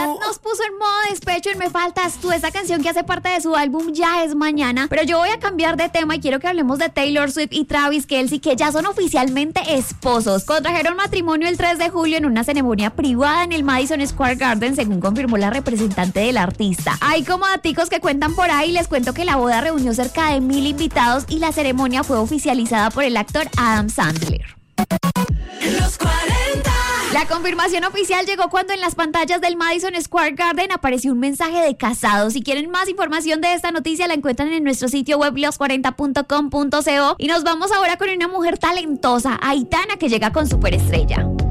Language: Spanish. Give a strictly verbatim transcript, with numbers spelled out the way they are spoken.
realidad nos puso en modo despecho en Me Faltas Tú, esa canción que hace parte de su álbum Ya Es Mañana. Pero yo voy a cambiar de tema y quiero que hablemos de Taylor Swift y Travis Kelce, que ya son oficialmente esposos. Contrajeron matrimonio el tres de julio en una ceremonia privada en el Madison Square Garden, según confirmó la representante del artista. Hay como daticos que cuentan por ahí. Les cuento que la boda reunió cerca de mil invitados y la ceremonia fue oficializada por el actor Adam Sandler. Los cuarenta. La confirmación oficial llegó cuando en las pantallas del Madison Square Garden apareció un mensaje de casados. Si quieren más información de esta noticia, la encuentran en nuestro sitio web los cuarenta punto com punto co. Y nos vamos ahora con una mujer talentosa, Aitana, que llega con Superestrella.